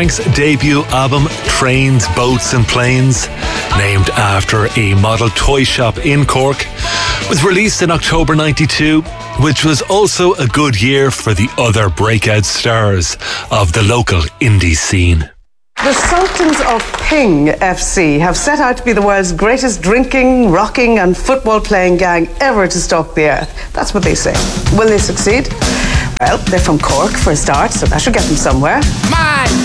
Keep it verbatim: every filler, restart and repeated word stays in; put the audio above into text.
Frank's debut album, Trains, Boats and Planes, named after a model toy shop in Cork, was released in October ninety-two, which was also a good year for the other breakout stars of the local indie scene. The Sultans of Ping F C have set out to be the world's greatest drinking, rocking and football playing gang ever to stalk the earth. That's what they say. Will they succeed? Well, they're from Cork for a start, so that should get them somewhere. My